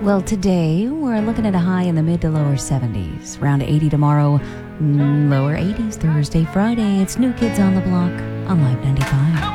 Well, today we're looking at a high in the mid to lower 70s, around 80 tomorrow, lower 80s Thursday, Friday. It's New Kids on the Block on Live 95.